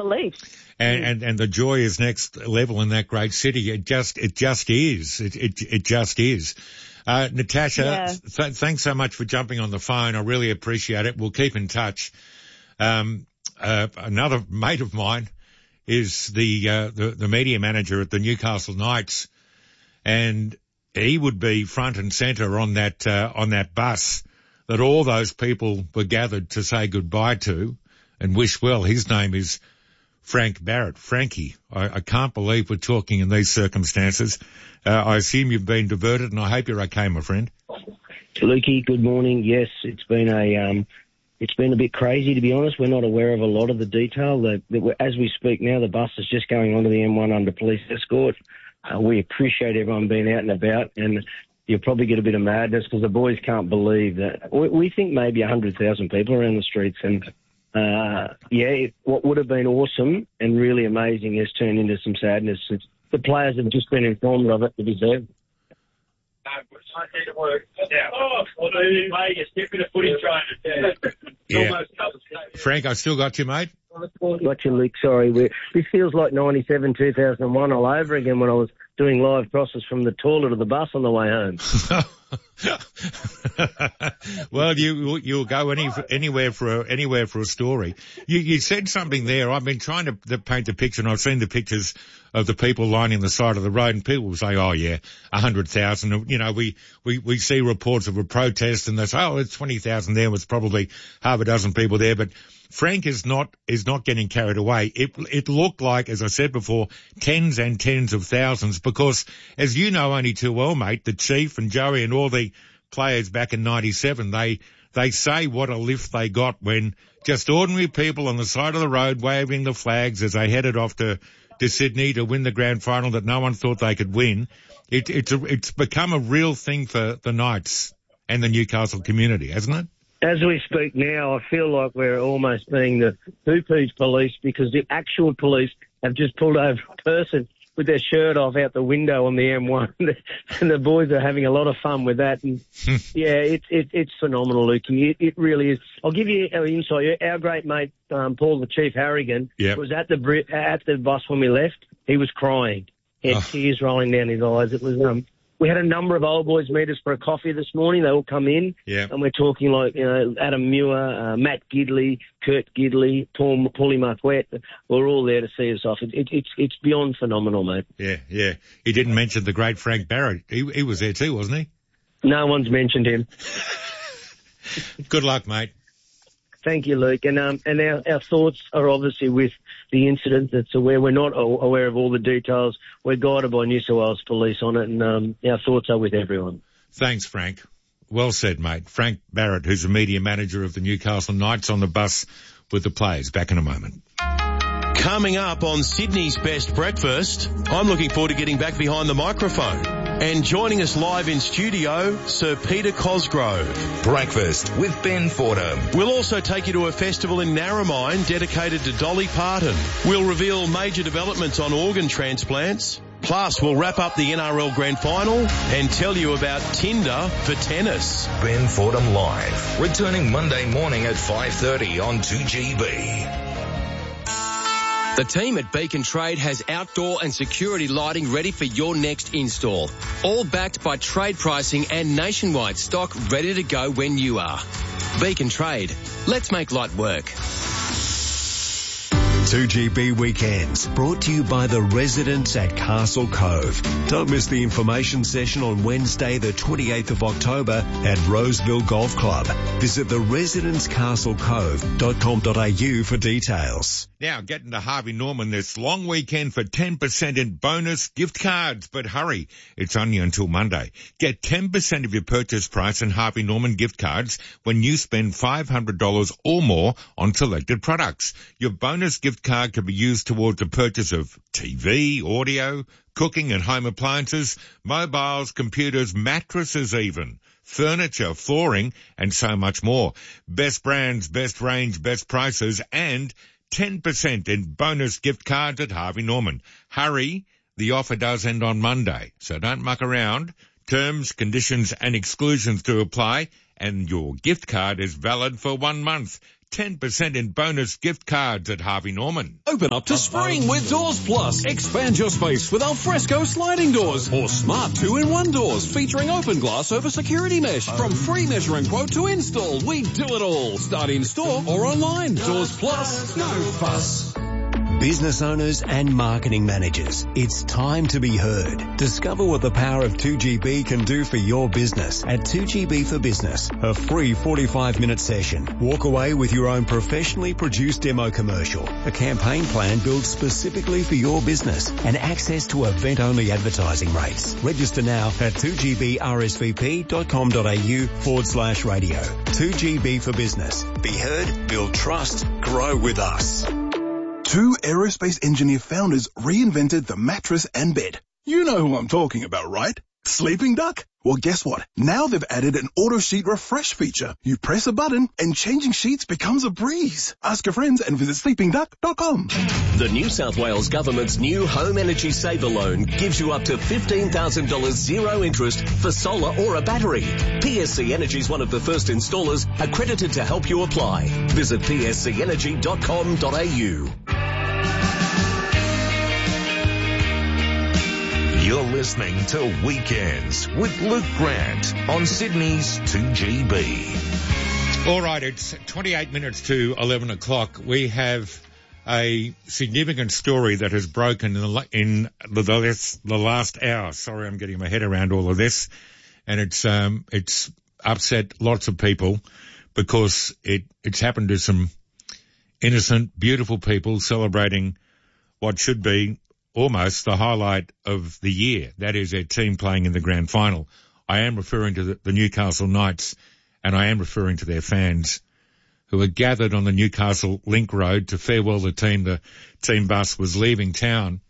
belief. And the joy is next level in that great city. It just is. It just is. Natasha, thanks so much for jumping on the phone. I really appreciate it. We'll keep in touch. Another mate of mine is the media manager at the Newcastle Knights, and he would be front and centre on that bus that all those people were gathered to say goodbye to and wish well. His name is Frank Barrett. Frankie, I can't believe we're talking in these circumstances. I assume you've been diverted, and I hope you're okay, my friend. Lukey, good morning. Yes, it's been a bit crazy, to be honest. We're not aware of a lot of the detail. As we speak now, the bus is just going onto the M1 under police escort. We appreciate everyone being out and about, and you'll probably get a bit of madness because the boys can't believe that. We think maybe 100,000 people around the streets, and what would have been awesome and really amazing has turned into some sadness. The players have just been informed of it, to be fair. Yeah. Frank, I still got you, mate. Got you, Luke. Sorry. This feels like 97, 2001 all over again when I was doing live crosses from the toilet of the bus on the way home. Well, you'll go anywhere for a story. You said something there. I've been trying to paint the picture, and I've seen the pictures of the people lining the side of the road, and people will say, "Oh yeah, 100,000." You know, we see reports of a protest, and they say, "Oh, it's 20,000 there." Was probably half a dozen people there, but Frank is not getting carried away. It looked like, as I said before, tens and tens of thousands, because as you know only too well, mate, the Chief and Joey and all the players back in 97, they say what a lift they got when just ordinary people on the side of the road waving the flags as they headed off to Sydney to win the grand final that no one thought they could win. It's become a real thing for the Knights and the Newcastle community, hasn't it? As we speak now, I feel like we're almost being the poo-poos police, because the actual police have just pulled over a person with their shirt off out the window on the M1, and the boys are having a lot of fun with that. And yeah, it's phenomenal, Lukey. It really is. I'll give you an insight. Our great mate, Paul the Chief Harrigan, was at the bus when we left. He was crying. He had tears rolling down his eyes. It was we had a number of old boys meet us for a coffee this morning. They all come in, and we're talking like, Adam Muir, Matt Gidley, Kurt Gidley, Paulie Marquette. We're all there to see us off. It's beyond phenomenal, mate. Yeah. He didn't mention the great Frank Barrett. He was there too, wasn't he? No one's mentioned him. Good luck, mate. Thank you, Luke. And our thoughts are obviously with the incident that's aware. We're not aware of all the details. We're guided by New South Wales Police on it, and our thoughts are with everyone. Thanks, Frank. Well said, mate. Frank Barrett, who's the media manager of the Newcastle Knights, on the bus with the players. Back in a moment. Coming up on Sydney's Best Breakfast, I'm looking forward to getting back behind the microphone. And joining us live in studio, Sir Peter Cosgrove. Breakfast with Ben Fordham. We'll also take you to a festival in Narromine dedicated to Dolly Parton. We'll reveal major developments on organ transplants. Plus, we'll wrap up the NRL Grand Final and tell you about Tinder for tennis. Ben Fordham Live, returning Monday morning at 5:30 on 2GB. The team at Beacon Trade has outdoor and security lighting ready for your next install. All backed by trade pricing and nationwide stock ready to go when you are. Beacon Trade. Let's make light work. 2GB Weekends, brought to you by the residents at Castle Cove. Don't miss the information session on Wednesday the 28th of October at Roseville Golf Club. Visit theresidentscastlecove.com.au for details. Now, getting to Harvey Norman this long weekend for 10% in bonus gift cards. But hurry, it's only until Monday. Get 10% of your purchase price in Harvey Norman gift cards when you spend $500 or more on selected products. Your bonus gift card can be used towards the purchase of TV, audio, cooking and home appliances, mobiles, computers, mattresses even, furniture, flooring, and so much more. Best brands, best range, best prices, and 10% in bonus gift cards at Harvey Norman. Hurry, the offer does end on Monday, so don't muck around. Terms, conditions and exclusions do apply, and your gift card is valid for 1 month. 10% in bonus gift cards at Harvey Norman. Open up to spring with Doors Plus. Expand your space with alfresco sliding doors or smart 2-in-1 doors featuring open glass over security mesh. From free measuring quote to install, we do it all. Start in store or online. Doors Plus, no fuss. Business owners and marketing managers, it's time to be heard. Discover what the power of 2GB can do for your business at 2GB for Business, a free 45-minute session. Walk away with your own professionally produced demo commercial, a campaign plan built specifically for your business, and access to event-only advertising rates. Register now at 2gbrsvp.com.au/radio. 2GB for Business. Be heard, build trust, grow with us. Two aerospace engineer founders reinvented the mattress and bed. You know who I'm talking about, right? Sleeping Duck? Well, guess what? Now they've added an auto sheet refresh feature. You press a button and changing sheets becomes a breeze. Ask your friends and visit sleepingduck.com. The New South Wales Government's new Home Energy Saver Loan gives you up to $15,000 zero interest for solar or a battery. PSC Energy is one of the first installers accredited to help you apply. Visit pscenergy.com.au. You're listening to Weekends with Luke Grant on Sydney's 2GB. All right, it's 28 minutes to 11 o'clock. We have a significant story that has broken in the last hour. Sorry, I'm getting my head around all of this. And it's upset lots of people because it's happened to some innocent, beautiful people celebrating what should be almost the highlight of the year. That is their team playing in the grand final. I am referring to the Newcastle Knights, and I am referring to their fans who are gathered on the Newcastle Link Road to farewell the team. The team bus was leaving town,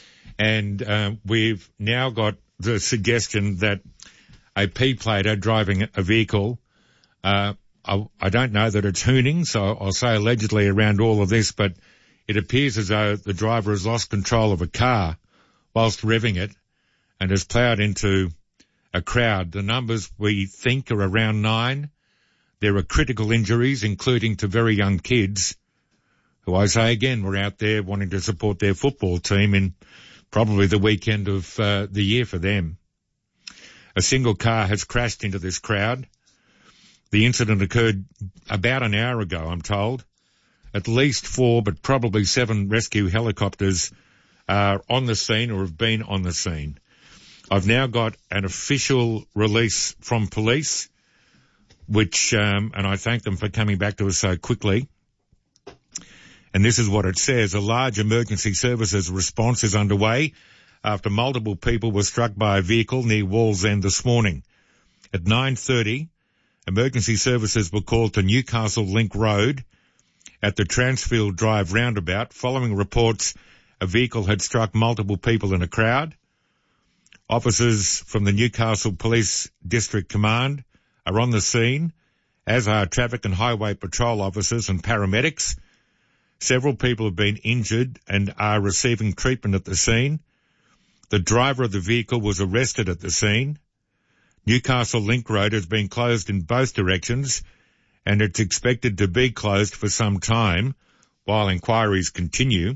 and we've now got the suggestion that a P-plater driving a vehicle, I don't know that it's hooning, so I'll say allegedly around all of this, but it appears as though the driver has lost control of a car whilst revving it and has ploughed into a crowd. The numbers we think are around 9. There are critical injuries, including to very young kids, who I say again were out there wanting to support their football team in probably the weekend of the year for them. A single car has crashed into this crowd. The incident occurred about an hour ago, I'm told. At least 4, but probably 7 rescue helicopters are on the scene or have been on the scene. I've now got an official release from police, which, and I thank them for coming back to us so quickly. And this is what it says. A large emergency services response is underway after multiple people were struck by a vehicle near Wallsend this morning. At 9:30, emergency services were called to Newcastle Link Road at the Transfield Drive roundabout following reports a vehicle had struck multiple people in a crowd. Officers from the Newcastle Police District Command are on the scene, as are traffic and highway patrol officers and paramedics. Several people have been injured and are receiving treatment at the scene. The driver of the vehicle was arrested at the scene. Newcastle Link Road has been closed in both directions, and it's expected to be closed for some time while inquiries continue.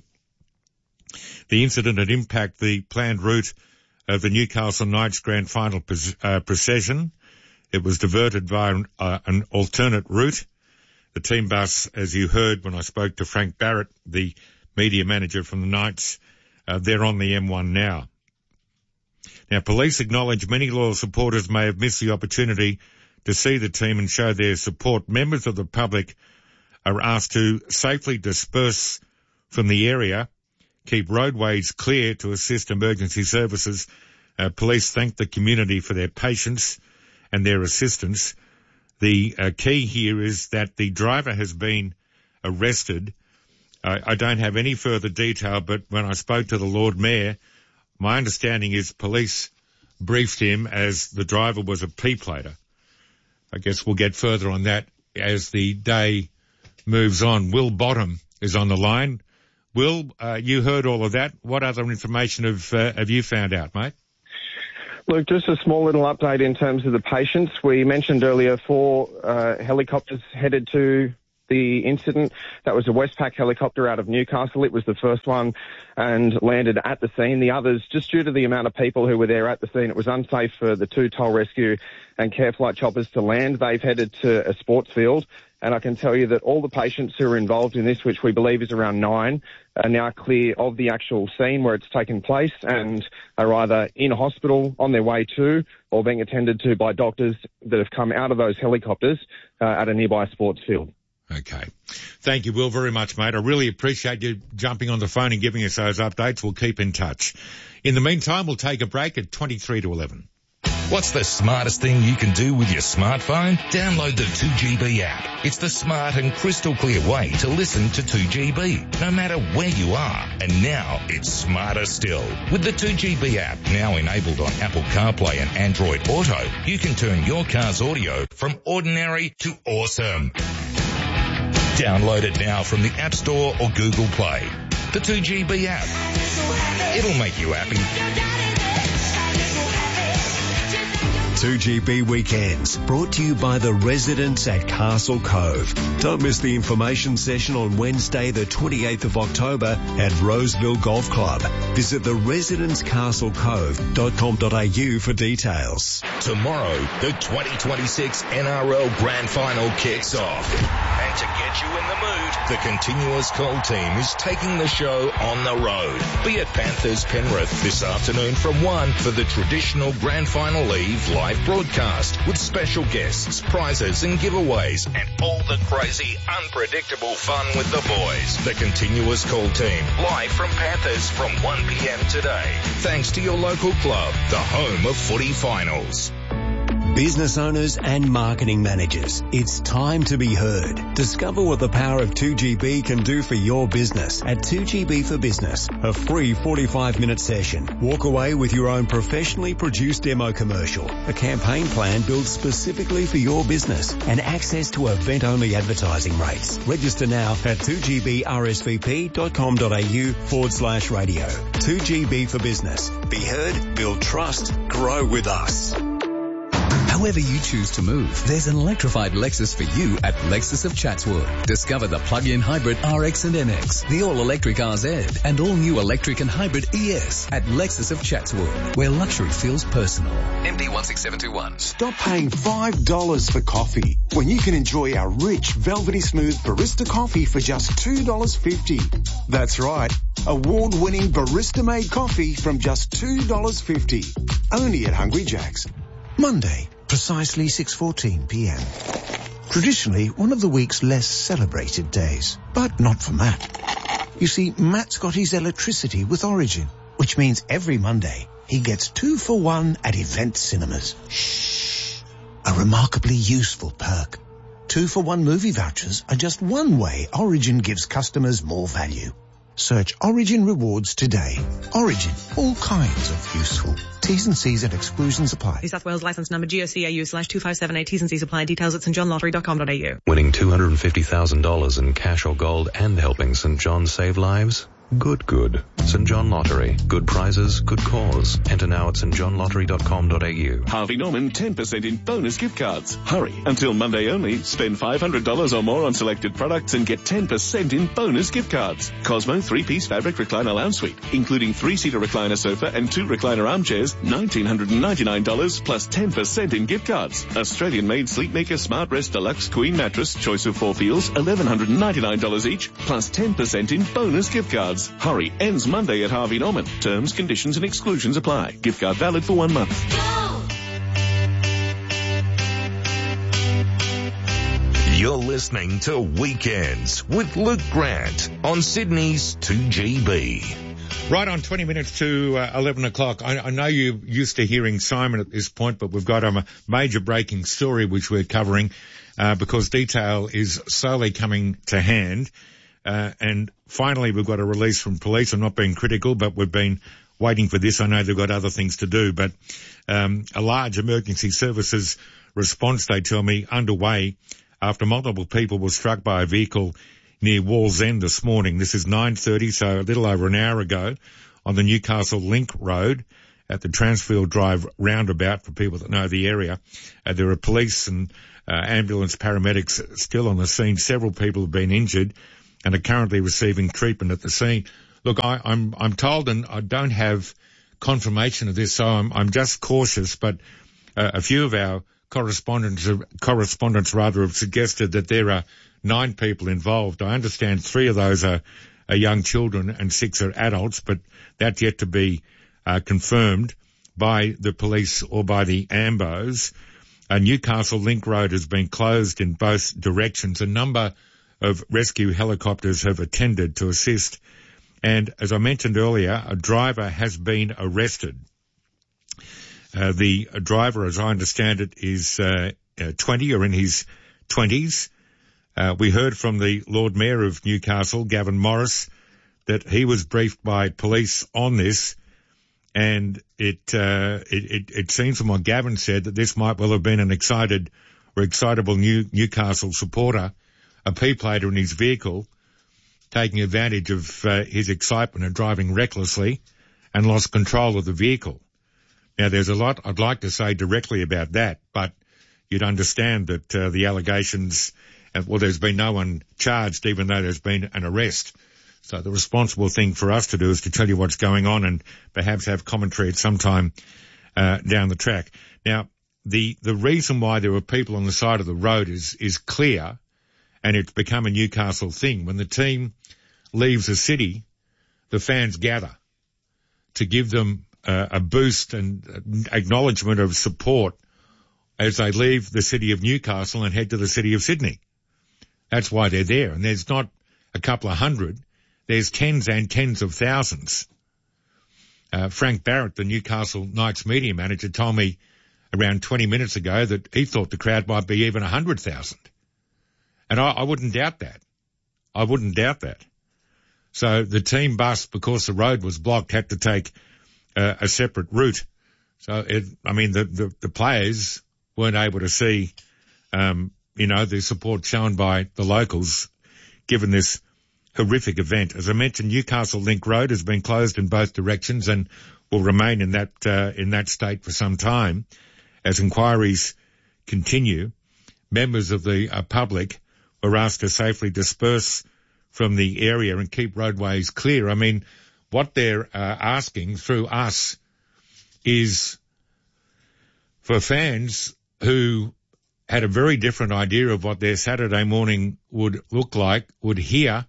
The incident had impacted the planned route of the Newcastle Knights Grand Final procession. It was diverted via an alternate route. The team bus, as you heard when I spoke to Frank Barrett, the media manager from the Knights, they're on the M1 now. Now, police acknowledge many loyal supporters may have missed the opportunity to see the team and show their support. Members of the public are asked to safely disperse from the area, keep roadways clear to assist emergency services. Police thank the community for their patience and their assistance. The key here is that the driver has been arrested. I don't have any further detail, but when I spoke to the Lord Mayor, my understanding is police briefed him as the driver was a P-plater. I guess we'll get further on that as the day moves on. Will Bottom is on the line. Will, you heard all of that. What other information have you found out, mate? Look, just a small little update in terms of the patients. We mentioned earlier 4 helicopters headed to the incident. That was a Westpac helicopter out of Newcastle. It was the first one and landed at the scene. The others, just due to the amount of people who were there at the scene, it was unsafe for the 2 toll rescue and care flight choppers to land. They've headed to a sports field. And I can tell you that all the patients who are involved in this, which we believe is around 9, are now clear of the actual scene where it's taken place and are either in hospital on their way to or being attended to by doctors that have come out of those helicopters at a nearby sports field. Okay. Thank you, Will, very much, mate. I really appreciate you jumping on the phone and giving us those updates. We'll keep in touch. In the meantime, we'll take a break at 23 to 11. What's the smartest thing you can do with your smartphone? Download the 2GB app. It's the smart and crystal clear way to listen to 2GB, no matter where you are. And now it's smarter still. With the 2GB app now enabled on Apple CarPlay and Android Auto, you can turn your car's audio from ordinary to awesome. Download it now from the App Store or Google Play. The 2GB app. It'll make you happy. 2GB Weekends, brought to you by the residents at Castle Cove. Don't miss the information session on Wednesday the 28th of October at Roseville Golf Club. Visit the residentscastlecove.com.au for details. Tomorrow, the 2026 NRL Grand Final kicks off. And to get you in the mood, the Continuous Call team is taking the show on the road. Be at Panthers Penrith this afternoon from 1 for the traditional Grand Final Eve live broadcast with special guests, prizes and giveaways and all the crazy, unpredictable fun with the boys. The Continuous Call team, live from Panthers from 1 p.m. today. Thanks to your local club, the home of footy finals. Business owners and marketing managers, it's time to be heard. Discover what the power of 2GB can do for your business at 2GB for Business, a free 45-minute session. Walk away with your own professionally produced demo commercial, a campaign plan built specifically for your business, and access to event-only advertising rates. Register now at 2gbrsvp.com.au/radio. 2GB for Business. Be heard, build trust, grow with us. However you choose to move, there's an electrified Lexus for you at Lexus of Chatswood. Discover the plug-in hybrid RX and NX, the all-electric RZ, and all-new electric and hybrid ES at Lexus of Chatswood, where luxury feels personal. MD 16721. Stop paying $5 for coffee when you can enjoy our rich, velvety smooth barista coffee for just $2.50. That's right, award-winning barista-made coffee from just $2.50. Only at Hungry Jack's. Monday, precisely 6:14 p.m. Traditionally one of the week's less celebrated days, but not for Matt. You see, Matt's got his electricity with Origin, which means every Monday he gets 2 for 1 at Event Cinemas. Shh! A remarkably useful perk. 2 for 1 movie vouchers are just one way Origin gives customers more value. Search Origin Rewards today. Origin, all kinds of useful. T's and C's and exclusions apply. New South Wales licence number GOCAU/2578. T's and C's apply. Details at stjohnlottery.com.au. Winning $250,000 in cash or gold and helping St John save lives? Good. St John Lottery. Good prizes, good cause. Enter now at stjohnlottery.com.au. Harvey Norman 10% in bonus gift cards. Hurry. Until Monday only. Spend $500 or more on selected products and get 10% in bonus gift cards. Cosmo 3-piece fabric recliner lounge suite, including 3-seater recliner sofa and 2 recliner armchairs, $1,999 plus 10% in gift cards. Australian-made Sleepmaker Smart Rest Deluxe Queen Mattress, choice of 4 feels, $1,199 each, plus 10% in bonus gift cards. Hurry, ends Monday at Harvey Norman. Terms, conditions and exclusions apply. Gift card valid for 1 month. You're listening to Weekends with Luke Grant on Sydney's 2GB. Right on 20 minutes to 11 o'clock. I know you're used to hearing Simon at this point, but we've got a major breaking story which we're covering because detail is slowly coming to hand. And finally, we've got a release from police. I'm not being critical, but we've been waiting for this. I know they've got other things to do, but a large emergency services response, they tell me, underway after multiple people were struck by a vehicle near Wallsend this morning. This is 9:30, so a little over an hour ago, on the Newcastle Link Road at the Transfield Drive roundabout, for people that know the area. There are police and ambulance paramedics still on the scene. Several people have been injured and are currently receiving treatment at the scene. Look, I'm told, and I don't have confirmation of this, so I'm just cautious, but a few of our correspondents have suggested that there are 9 people involved. I understand 3 of those are young children and 6 are adults, but that's yet to be confirmed by the police or by the AMBOs. Newcastle Link Road has been closed in both directions. A number of rescue helicopters have attended to assist. And as I mentioned earlier, a driver has been arrested. The driver, as I understand it, is 20 or in his 20s. We heard from the Lord Mayor of Newcastle, Gavin Morris, that he was briefed by police on this, and it seems from what Gavin said that this might well have been an excitable Newcastle supporter, a P-plater in his vehicle, taking advantage of his excitement and driving recklessly, and lost control of the vehicle. Now, there's a lot I'd like to say directly about that, but you'd understand that the allegations, well, there's been no one charged, even though there's been an arrest. So the responsible thing for us to do is to tell you what's going on and perhaps have commentary at some time down the track. Now, the reason why there were people on the side of the road is clear, and it's become a Newcastle thing. When the team leaves a city, the fans gather to give them a boost and acknowledgement of support as they leave the city of Newcastle and head to the city of Sydney. That's why they're there. And there's not a couple of hundred. There's tens and tens of thousands. Frank Barrett, the Newcastle Knights media manager, told me around 20 minutes ago that he thought the crowd might be even 100,000. And I wouldn't doubt that. I wouldn't doubt that. So the team bus, because the road was blocked, had to take a separate route. So, the players weren't able to see, the support shown by the locals, given this horrific event. As I mentioned, Newcastle Link Road has been closed in both directions and will remain in that state for some time as inquiries continue. Members of the public were asked to safely disperse from the area and keep roadways clear. I mean, what they're asking through us is for fans who had a very different idea of what their Saturday morning would look like, would hear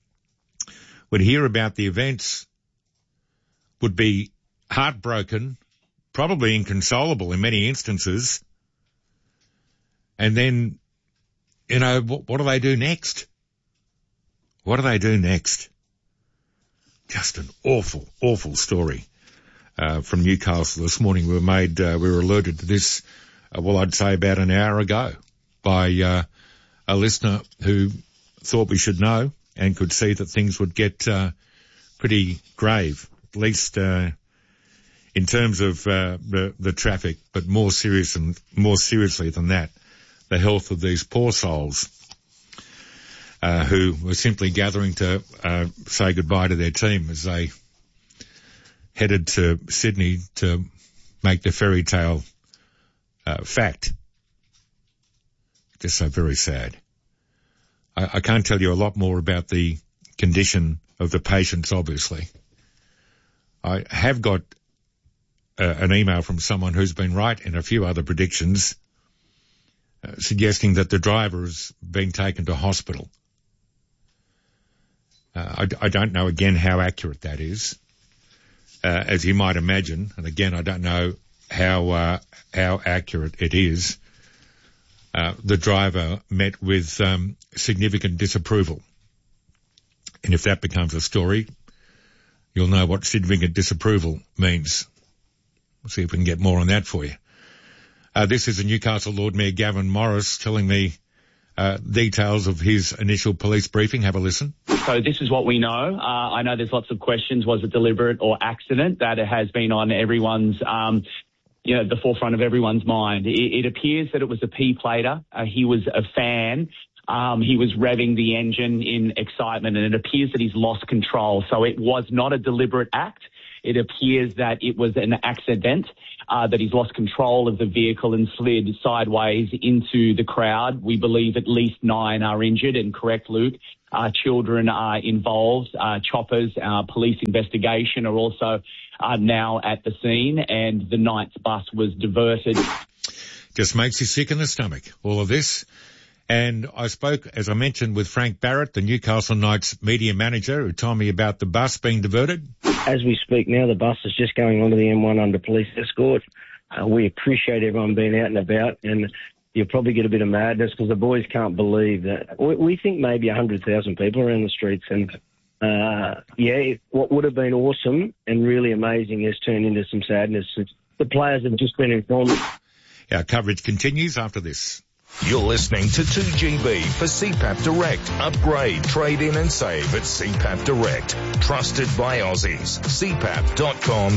about the events, would be heartbroken, probably inconsolable in many instances, and then, what do they do next? What do they do next? Just an awful, awful story from Newcastle this morning. We were alerted to this, I'd say about an hour ago by a listener who thought we should know and could see that things would get pretty grave, at least in terms of the traffic, but more seriously than that, the health of these poor souls who were simply gathering to say goodbye to their team as they headed to Sydney to make the fairy tale fact. Just so very sad. I can't tell you a lot more about the condition of the patients, obviously. I have got an email from someone who's been right in a few other predictions, suggesting that the driver is being taken to hospital. I don't know, again, how accurate that is, as you might imagine. And again, I don't know how accurate it is. The driver met with significant disapproval. And if that becomes a story, you'll know what significant disapproval means. We'll see if we can get more on that for you. This is the Newcastle Lord Mayor Gavin Morris telling me details of his initial police briefing. Have a listen. So this is what we know. I know there's lots of questions. Was it deliberate or accident? That it has been on everyone's, the forefront of everyone's mind. It appears that it was a P-plater. He was a fan. He was revving the engine in excitement, and it appears that he's lost control. So it was not a deliberate act. It appears that it was an accident, that he's lost control of the vehicle and slid sideways into the crowd. We believe at least 9 are injured, and correct, Luke. Children are involved. Choppers, police investigation are also now at the scene, and the Knights bus was diverted. Just makes you sick in the stomach, all of this. And I spoke, as I mentioned, with Frank Barrett, the Newcastle Knights media manager, who told me about the bus being diverted. As we speak now, the bus is just going onto the M1 under police escort. We appreciate everyone being out and about, and you'll probably get a bit of madness because the boys can't believe that. We think maybe 100,000 people around the streets, and what would have been awesome and really amazing has turned into some sadness. The players have just been informed. Our coverage continues after this. You're listening to 2GB for CPAP Direct. Upgrade, trade in and save at CPAP Direct. Trusted by Aussies. CPAP.com.au.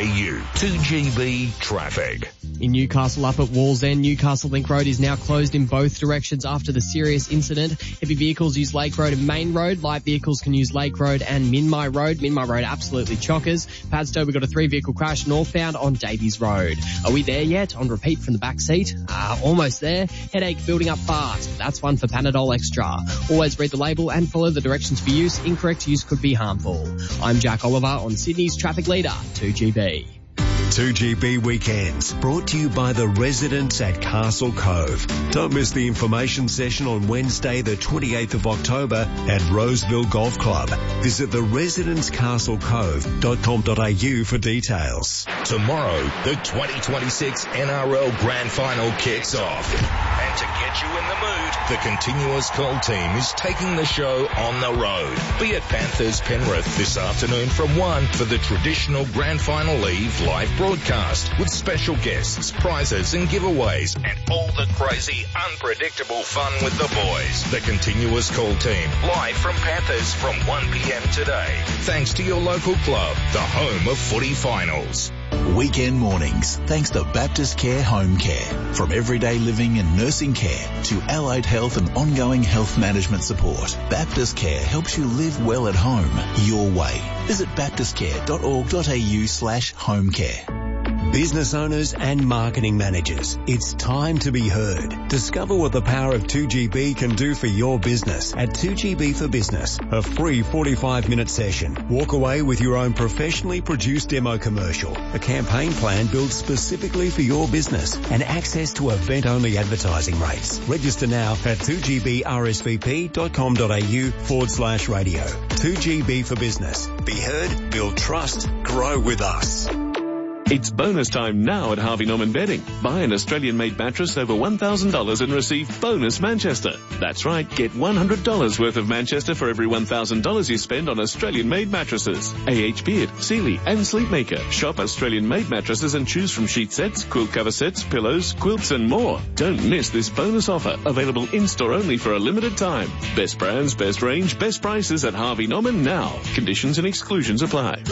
2GB Traffic. In Newcastle, up at Wallsend, Newcastle Link Road is now closed in both directions after the serious incident. Heavy vehicles use Lake Road and Main Road. Light vehicles can use Lake Road and Minmi Road. Minmi Road absolutely chockers. Padstow, we've got a 3-vehicle crash northbound on Davies Road. Are we there yet? On repeat from the back seat. Almost there. Headache building up fast. That's one for Panadol Extra. Always read the label and follow the directions for use. Incorrect use could be harmful. I'm Jack Oliver on Sydney's Traffic Leader, 2GB. 2GB Weekends, brought to you by the residents at Castle Cove. Don't miss the information session on Wednesday the 28th of October at Roseville Golf Club. Visit the residentscastlecove.com.au for details. Tomorrow, the 2026 NRL Grand Final kicks off. And to get you in the mood, the Continuous Call team is taking the show on the road. Be at Panthers Penrith this afternoon from 1 for the traditional Grand Final Eve live broadcast with special guests, prizes and giveaways and all the crazy, unpredictable fun with the boys. The Continuous Call team, live from Panthers from 1 p.m. today. Thanks to your local club, the home of footy finals. Weekend mornings, thanks to Baptist Care Home Care. From everyday living and nursing care to allied health and ongoing health management support, Baptist Care helps you live well at home, your way. Visit baptistcare.org.au/homecare. Business owners and marketing managers, it's time to be heard. Discover what the power of 2GB can do for your business at 2GB for Business, a free 45-minute session. Walk away with your own professionally produced demo commercial, a campaign plan built specifically for your business, and access to event-only advertising rates. Register now at 2gbrsvp.com.au/radio. 2GB for Business. Be heard, build trust, grow with us. It's bonus time now at Harvey Norman Bedding. Buy an Australian-made mattress over $1,000 and receive bonus Manchester. That's right, get $100 worth of Manchester for every $1,000 you spend on Australian-made mattresses. AH Beard, Sealy and Sleepmaker. Shop Australian-made mattresses and choose from sheet sets, quilt cover sets, pillows, quilts and more. Don't miss this bonus offer, available in-store only for a limited time. Best brands, best range, best prices at Harvey Norman now. Conditions and exclusions apply.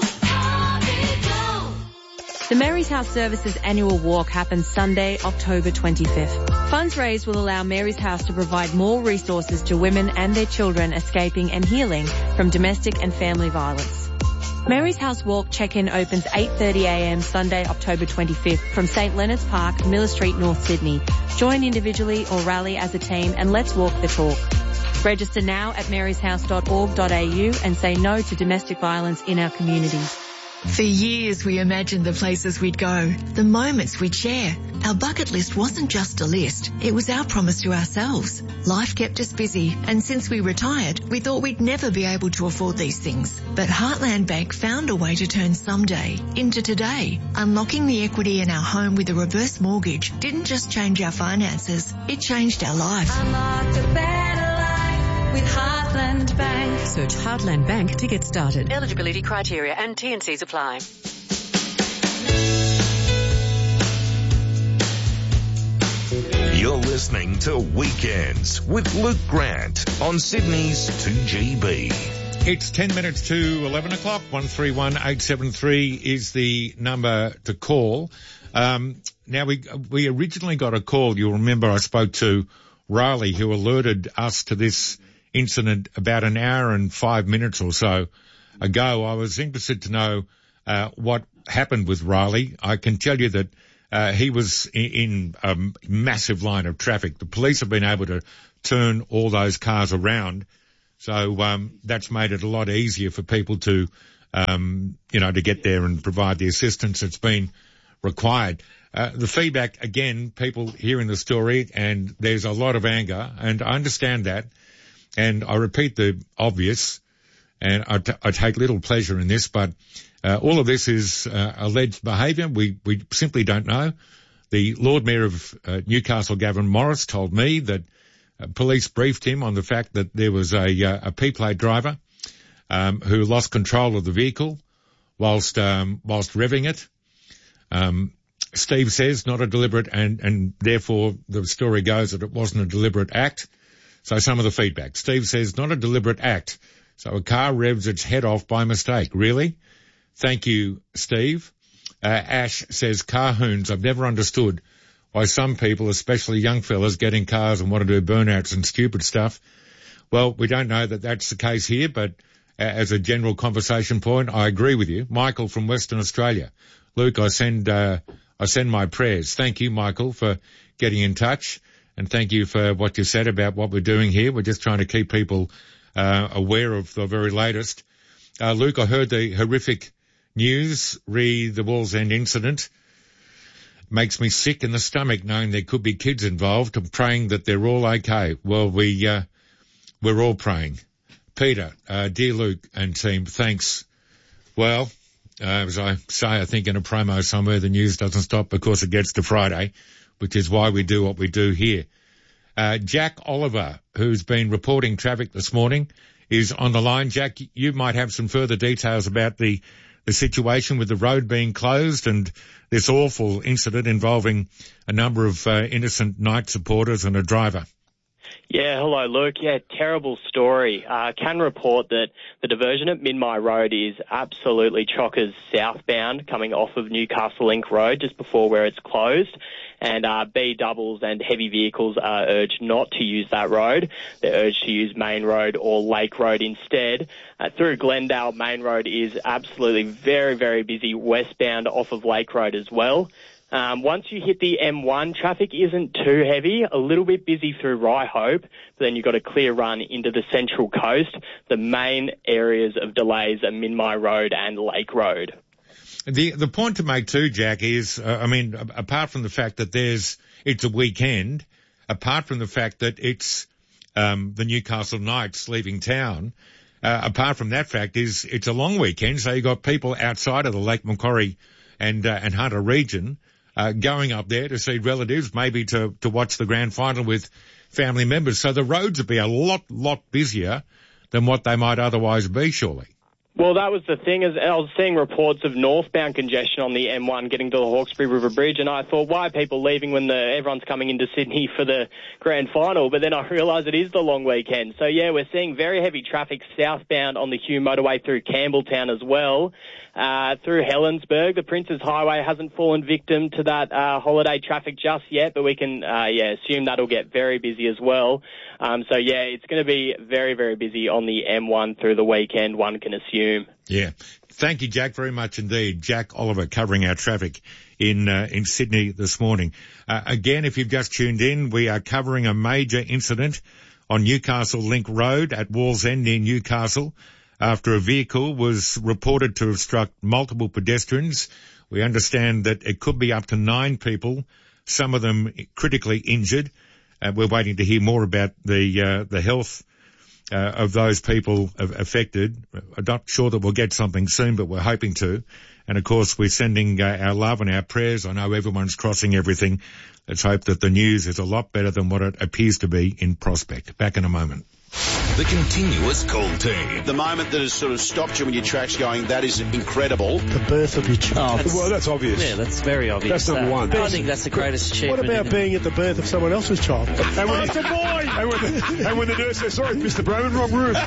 The Mary's House Services annual walk happens Sunday, October 25th. Funds raised will allow Mary's House to provide more resources to women and their children escaping and healing from domestic and family violence. Mary's House Walk check-in opens 8:30am Sunday, October 25th from St Leonard's Park, Miller Street, North Sydney. Join individually or rally as a team and let's walk the talk. Register now at maryshouse.org.au and say no to domestic violence in our communities. For years we imagined the places we'd go, the moments we'd share. Our bucket list wasn't just a list, it was our promise to ourselves. Life kept us busy, and since we retired, we thought we'd never be able to afford these things. But Heartland Bank found a way to turn someday into today. Unlocking the equity in our home with a reverse mortgage didn't just change our finances, it changed our life. Unlocked a better life with Heartland Bank. Search Heartland Bank to get started. Eligibility criteria and T&Cs apply. You're listening to Weekends with Luke Grant on Sydney's 2GB. It's 10 minutes to 11 o'clock. 131873 is the number to call. Now we originally got a call. You'll remember I spoke to Riley, who alerted us to this incident about an hour and 5 minutes or so ago. I was interested to know what happened with Riley. I can tell you that he was in a massive line of traffic. The police have been able to turn all those cars around, so that's made it a lot easier for people to, to get there and provide the assistance that's been required. The feedback, again, people hearing the story, and there's a lot of anger, and I understand that, and I repeat the obvious, and I take little pleasure in this, but all of this is alleged behaviour. We simply don't know. The Lord Mayor of Newcastle, Gavin Morris, told me that police briefed him on the fact that there was a P-plate driver who lost control of the vehicle whilst revving it. Steve says not a deliberate, and therefore the story goes that it wasn't a deliberate act. So some of the feedback. Steve says not a deliberate act. So a car revs its head off by mistake. Really? Thank you, Steve. Ash says, car hoons, I've never understood why some people, especially young fellas, get in cars and want to do burnouts and stupid stuff. Well, we don't know that that's the case here, but as a general conversation point, I agree with you. Michael from Western Australia. Luke, I send my prayers. Thank you, Michael, for getting in touch, and thank you for what you said about what we're doing here. We're just trying to keep people aware of the very latest. Luke, I heard the horrific news, re the Wallsend incident. Makes me sick in the stomach knowing there could be kids involved. I'm praying that they're all okay. Well, we're all praying. Peter, dear Luke and team, thanks. Well, as I say, I think in a promo somewhere, the news doesn't stop because it gets to Friday, which is why we do what we do here. Jack Oliver, who's been reporting traffic this morning, is on the line. Jack, you might have some further details about the situation with the road being closed and this awful incident involving a number of innocent Knight supporters and a driver. Yeah, hello, Luke. Yeah, terrible story. Can report that the diversion at Minmi Road is absolutely chockers southbound coming off of Newcastle Link Road just before where it's closed. And B doubles and heavy vehicles are urged not to use that road. They're urged to use Main Road or Lake Road instead. Through Glendale, Main Road is absolutely very, very busy westbound off of Lake Road as well. Once you hit the M1, traffic isn't too heavy, a little bit busy through Ryhope, but then you've got a clear run into the Central Coast. The main areas of delays are Minmi Road and Lake Road. The point to make too, Jack, is, apart from the fact that it's a weekend, apart from the fact that it's the Newcastle Knights leaving town, apart from that fact is it's a long weekend, so you've got people outside of the Lake Macquarie and Hunter region going up there to see relatives, maybe to watch the grand final with family members. So the roads will be a lot busier than what they might otherwise be, surely. Well, that was the thing, as I was seeing reports of northbound congestion on the M1 getting to the Hawkesbury River Bridge, and I thought, why are people leaving when everyone's coming into Sydney for the grand final? But then I realised it is the long weekend. So yeah, we're seeing very heavy traffic southbound on the Hume motorway through Campbelltown as well. Through Helensburgh, the Princes Highway hasn't fallen victim to that holiday traffic just yet, but we can assume that'll get very busy as well. So yeah, it's going to be very, very busy on the M1 through the weekend, one can assume. Yeah. Thank you, Jack, very much indeed. Jack Oliver covering our traffic in Sydney this morning. Again, if you've just tuned in, we are covering a major incident on Newcastle Link Road at Wallsend near Newcastle after a vehicle was reported to have struck multiple pedestrians. We understand that it could be up to 9 people, some of them critically injured. We're waiting to hear more about the health of those people affected. I'm not sure that we'll get something soon, but we're hoping to. And of course, we're sending our love and our prayers. I know everyone's crossing everything. Let's hope that the news is a lot better than what it appears to be in prospect. Back in a moment. The continuous call team. The moment that has sort of stopped you in your tracks going, that is incredible. The birth of your child. Well, that's obvious. Yeah, that's very obvious. That's number one. I think that's the greatest achievement. What about being at the birth of someone else's child? And when it's a boy! And when the nurse says, sorry, Mr. Brown, wrong room.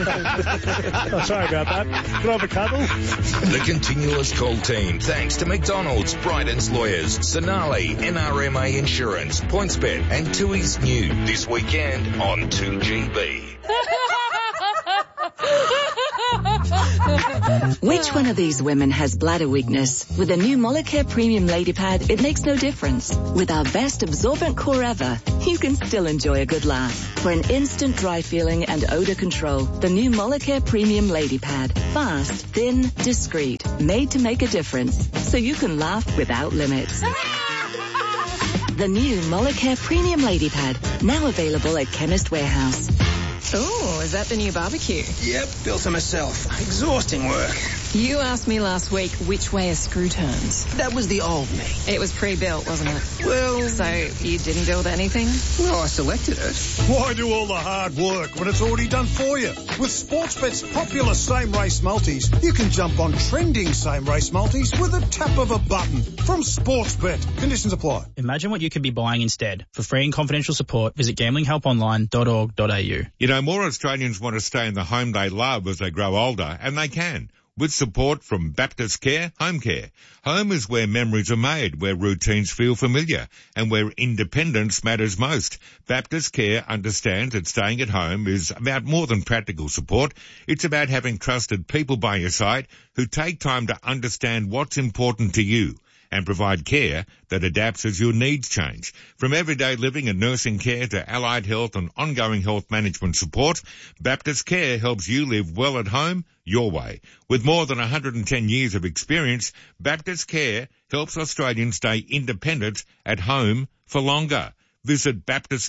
Oh, sorry about that. Can I have a cuddle? The continuous call team, thanks to McDonald's, Bryden's Lawyers, Sonali, NRMA Insurance, PointsBet and Tui's New this weekend on 2GB. Which one of these women has bladder weakness? With a new Molicare Premium Lady Pad, it makes no difference. With our best absorbent core ever, you can still enjoy a good laugh. For an instant dry feeling and odor control, the new Molicare Premium Lady Pad. Fast, thin, discreet, made to make a difference. So you can laugh without limits. The new Molicare Premium Lady Pad, now available at Chemist Warehouse. Oh, is that the new barbecue? Yep, built it myself. Exhausting work. You asked me last week which way a screw turns. That was the old me. It was pre-built, wasn't it? Well... So you didn't build anything? Well, I selected it. Why do all the hard work when it's already done for you? With Sportsbet's popular same-race multis, you can jump on trending same-race multis with a tap of a button. From Sportsbet. Conditions apply. Imagine what you could be buying instead. For free and confidential support, visit gamblinghelponline.org.au. You know, more Australians want to stay in the home they love as they grow older, and they can. With support from Baptist Care Home Care. Home is where memories are made, where routines feel familiar, and where independence matters most. Baptist Care understands that staying at home is about more than practical support. It's about having trusted people by your side who take time to understand what's important to you and provide care that adapts as your needs change. From everyday living and nursing care to allied health and ongoing health management support, Baptist Care helps you live well at home your way. With more than 110 years of experience, Baptist Care helps Australians stay independent at home for longer. Visit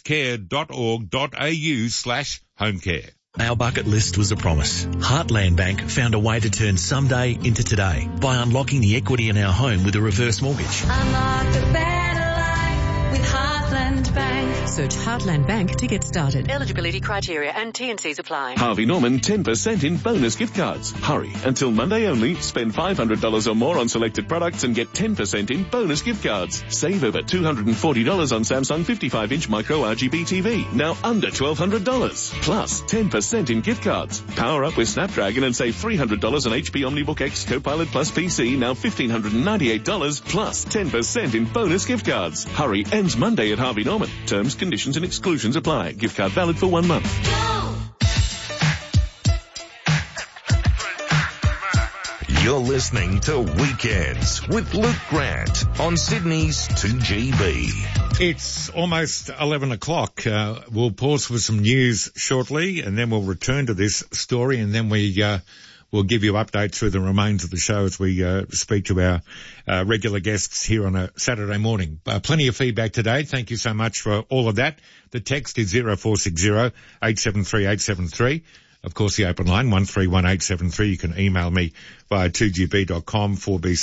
baptistcare.org.au/homecare. Our bucket list was a promise. Heartland Bank found a way to turn someday into today by unlocking the equity in our home with a reverse mortgage. Unlock a better life with Heartland Bank. Search Heartland Bank to get started. Eligibility criteria and T&Cs apply. Harvey Norman 10% in bonus gift cards. Hurry. Until Monday only, spend $500 or more on selected products and get 10% in bonus gift cards. Save over $240 on Samsung 55-inch micro RGB TV, now under $1,200. Plus 10% in gift cards. Power up with Snapdragon and save $300 on HP OmniBook X Copilot Plus PC, now $1,598. Plus 10% in bonus gift cards. Hurry ends Monday at Harvey Norman. Terms, conditions and exclusions apply. Gift card valid for 1 month. You're listening to Weekends with Luke Grant on Sydney's 2GB. It's almost 11 o'clock. We'll pause for some news shortly, and then we'll return to this story, and then we'll give you updates through the remains of the show as we speak to our regular guests here on a Saturday morning. Plenty of feedback today. Thank you so much for all of that. The text is 0460 873 873. Of course, the open line, 131873. You can email me via 2gb.com,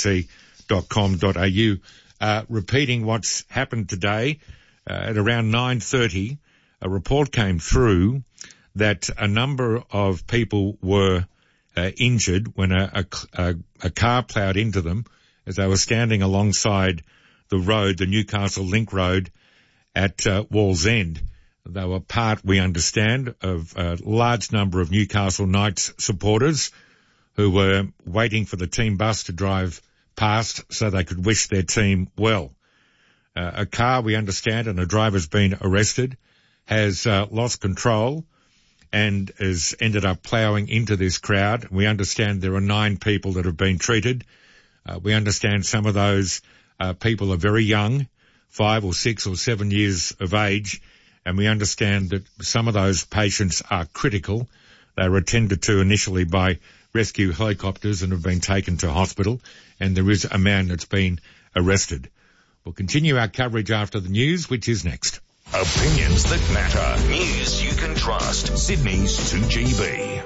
4bc.com.au. Repeating what's happened today, at around 9:30, a report came through that a number of people were injured when a car ploughed into them as they were standing alongside the road, the Newcastle Link Road at Wallsend. They were part, we understand, of a large number of Newcastle Knights supporters who were waiting for the team bus to drive past so they could wish their team well. A car, we understand, and a driver's been arrested, has lost control and has ended up ploughing into this crowd. We understand there are 9 people that have been treated. We understand some of those people are very young, 5 or 6 or 7 years of age, and we understand that some of those patients are critical. They were attended to initially by rescue helicopters and have been taken to hospital, and there is a man that's been arrested. We'll continue our coverage after the news, which is next. Opinions that matter. News you can trust. Sydney's 2GB.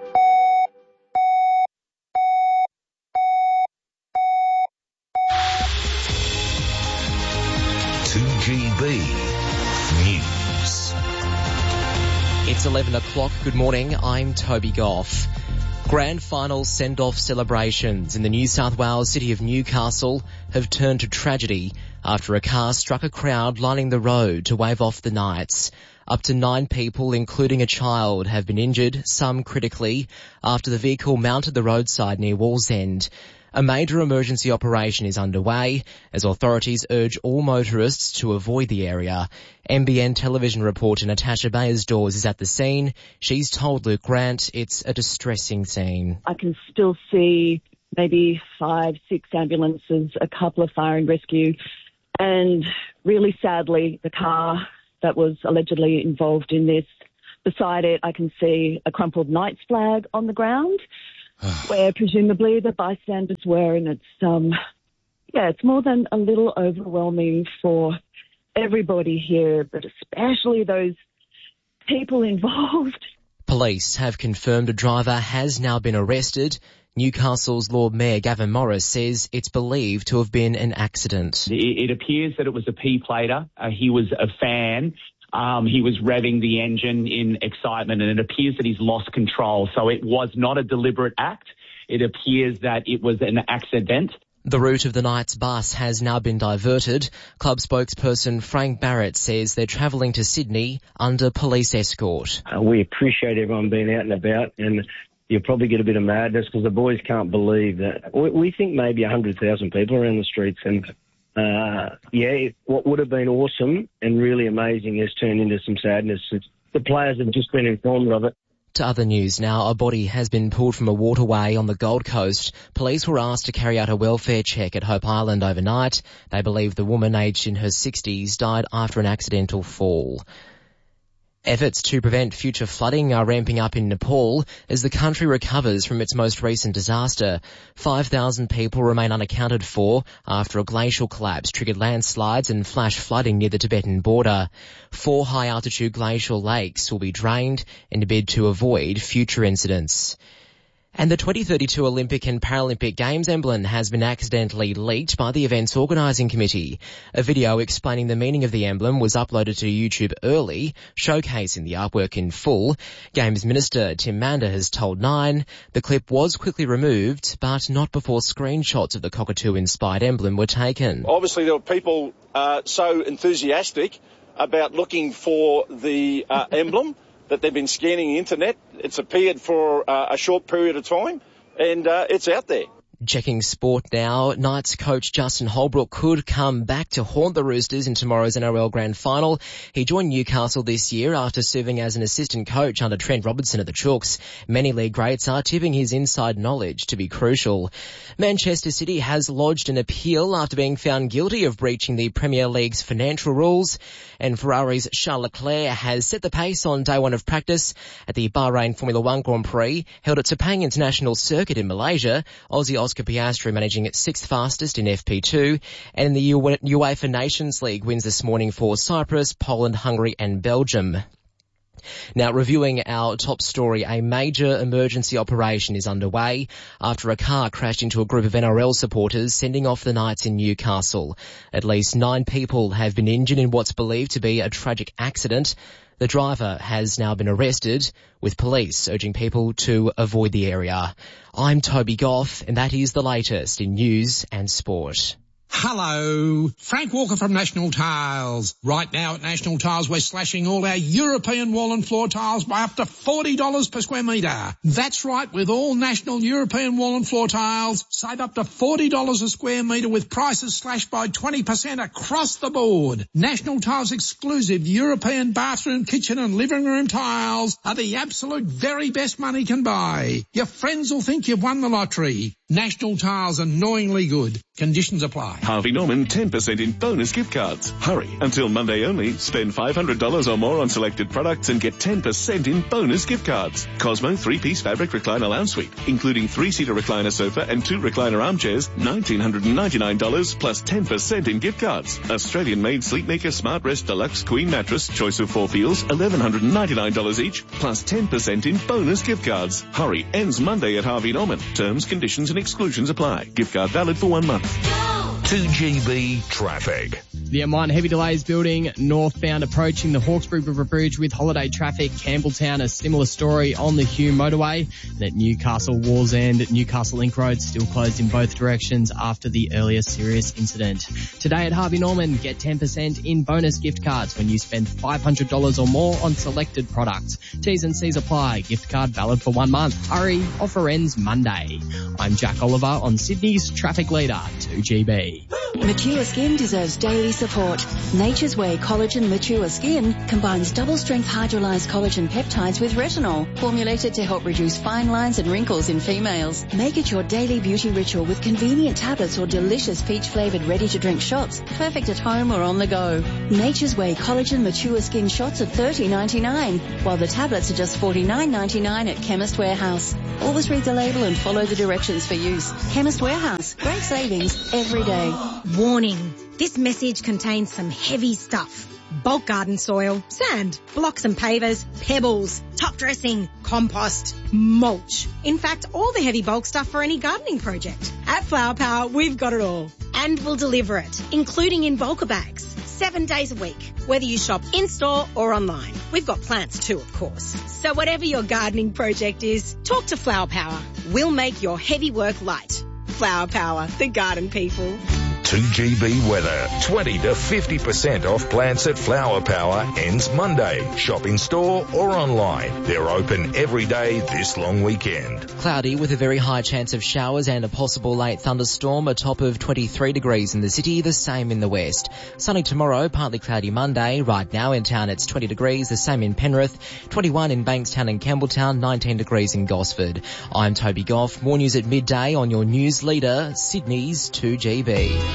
News. It's 11 o'clock. Good morning. I'm Toby Goff. Grand final send-off celebrations in the New South Wales city of Newcastle have turned to tragedy after a car struck a crowd lining the road to wave off the Knights. Up to 9 people, including a child, have been injured, some critically, after the vehicle mounted the roadside near Wallsend. A major emergency operation is underway as authorities urge all motorists to avoid the area. NBN television reporter Natasha Bayers-Dawes is at the scene. She's told Luke Grant it's a distressing scene. I can still see maybe 5, 6 ambulances, a couple of fire and rescue, and really sadly the car that was allegedly involved in this. Beside it, I can see a crumpled Knights flag on the ground where presumably the bystanders were, and it's more than a little overwhelming for everybody here, but especially those people involved. Police have confirmed a driver has now been arrested. Newcastle's Lord Mayor Gavin Morris says it's believed to have been an accident. It appears that it was a P-plater. He was a fan. He was revving the engine in excitement, and it appears that he's lost control. So it was not a deliberate act. It appears that it was an accident. The route of the Knights bus has now been diverted. Club spokesperson Frank Barrett says they're travelling to Sydney under police escort. We appreciate everyone being out and about, and you'll probably get a bit of madness because the boys can't believe that. We think maybe 100,000 people around the streets, and what would have been awesome and really amazing has turned into some sadness. The players have just been informed of it. To other news now, a body has been pulled from a waterway on the Gold Coast. Police were asked to carry out a welfare check at Hope Island overnight. They believe the woman, aged in her 60s, died after an accidental fall. Efforts to prevent future flooding are ramping up in Nepal as the country recovers from its most recent disaster. 5,000 people remain unaccounted for after a glacial collapse triggered landslides and flash flooding near the Tibetan border. 4 high-altitude glacial lakes will be drained in a bid to avoid future incidents. And the 2032 Olympic and Paralympic Games emblem has been accidentally leaked by the event's organising committee. A video explaining the meaning of the emblem was uploaded to YouTube early, showcasing the artwork in full. Games Minister Tim Mander has told Nine the clip was quickly removed, but not before screenshots of the cockatoo-inspired emblem were taken. Obviously, there were people so enthusiastic about looking for the emblem that they've been scanning the internet. It's appeared for a short period of time, and it's out there. Checking sport now, Knights coach Justin Holbrook could come back to haunt the Roosters in tomorrow's NRL Grand Final. He joined Newcastle this year after serving as an assistant coach under Trent Robinson at the Chooks. Many league greats are tipping his inside knowledge to be crucial. Manchester City has lodged an appeal after being found guilty of breaching the Premier League's financial rules. And Ferrari's Charles Leclerc has set the pace on day one of practice at the Bahrain Formula One Grand Prix, held at Sepang International Circuit in Malaysia. Aussie Oscar Piastri managing its 6th fastest in FP2, and in the UEFA Nations League wins this morning for Cyprus, Poland, Hungary and Belgium. Now, reviewing our top story, a major emergency operation is underway after a car crashed into a group of NRL supporters, sending off the Knights in Newcastle. At least 9 people have been injured in what's believed to be a tragic accident. The driver has now been arrested, with police urging people to avoid the area. I'm Toby Goff, and that is the latest in news and sport. Hello, Frank Walker from National Tiles. Right now at National Tiles, we're slashing all our European wall and floor tiles by up to $40 per square metre. That's right, with all National European wall and floor tiles, save up to $40 a square metre with prices slashed by 20% across the board. National Tiles exclusive European bathroom, kitchen and living room tiles are the absolute very best money can buy. Your friends will think you've won the lottery. National Tiles, annoyingly good. Conditions apply. Harvey Norman 10% in bonus gift cards. Hurry, until Monday only. Spend $500 or more on selected products and get 10% in bonus gift cards. Cosmo 3-piece fabric recliner lounge suite, including 3-seater recliner sofa and 2 recliner armchairs, $1,999 plus 10% in gift cards. Australian-made Sleepmaker Smart Rest Deluxe Queen Mattress, choice of 4 feels, $1,199 each, plus 10% in bonus gift cards. Hurry, ends Monday at Harvey Norman. Terms, conditions and exclusions apply. Gift card valid for 1 month. 2GB traffic. The M1 heavy delays building northbound approaching the Hawkesbury River Bridge with holiday traffic. Campbelltown, a similar story on the Hume motorway. And at Newcastle Wallsend, Newcastle Link Road still closed in both directions after the earlier serious incident. Today at Harvey Norman, get 10% in bonus gift cards when you spend $500 or more on selected products. T's and C's apply. Gift card valid for 1 month. Hurry, offer ends Monday. I'm Jack Oliver on Sydney's traffic leader, 2GB. Mature skin deserves daily support. Nature's Way Collagen Mature Skin combines double-strength hydrolyzed collagen peptides with retinol, formulated to help reduce fine lines and wrinkles in females. Make it your daily beauty ritual with convenient tablets or delicious peach-flavored ready-to-drink shots, perfect at home or on the go. Nature's Way Collagen Mature Skin shots are $30.99, while the tablets are just $49.99 at Chemist Warehouse. Always read the label and follow the directions for use. Chemist Warehouse. Great savings every day. Warning. This message contains some heavy stuff. Bulk garden soil, sand, blocks and pavers, pebbles, top dressing, compost, mulch. In fact, all the heavy bulk stuff for any gardening project. At Flower Power, we've got it all. And we'll deliver it, including in bulker bags, 7 days a week, whether you shop in-store or online. We've got plants too, of course. So whatever your gardening project is, talk to Flower Power. We'll make your heavy work light. Flower Power, the garden people. 2GB weather. 20 to 50% off plants at Flower Power ends Monday. Shop in store or online. They're open every day this long weekend. Cloudy with a very high chance of showers and a possible late thunderstorm, a top of 23 degrees in the city, the same in the west. Sunny tomorrow, partly cloudy Monday. Right now in town it's 20 degrees, the same in Penrith, 21 in Bankstown and Campbelltown, 19 degrees in Gosford. I'm Toby Goff. More news at midday on your news leader, Sydney's 2GB.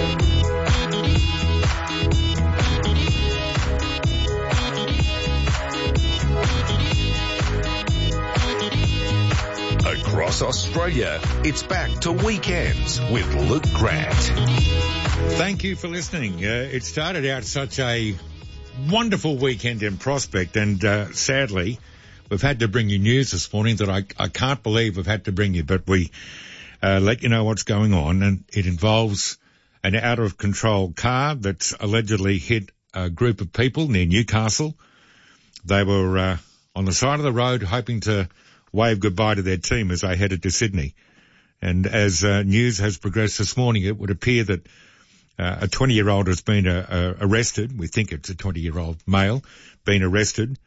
Across Australia, it's back to Weekends with Luke Grant. Thank you for listening. It started out such a wonderful weekend in Prospect, and sadly, we've had to bring you news this morning that I can't believe we've had to bring you, but we let you know what's going on, and it involves an out-of-control car that's allegedly hit a group of people near Newcastle. They were on the side of the road hoping to wave goodbye to their team as they headed to Sydney. And as news has progressed this morning, it would appear that a 20-year-old has been arrested. We think it's a 20-year-old male, been arrested.